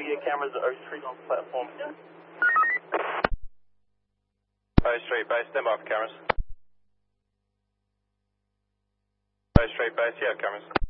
cameras at O Street on platform. O Street base, stand by for cameras. O Street base, you have cameras.